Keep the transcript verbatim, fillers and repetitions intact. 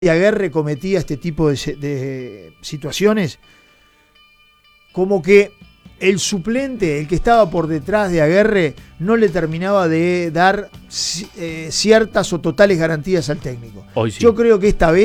y Aguerre cometía este tipo de, de situaciones, como que el suplente, el que estaba por detrás de Aguerre, no le terminaba de dar eh, ciertas o totales garantías al técnico. Hoy sí. Yo creo que esta vez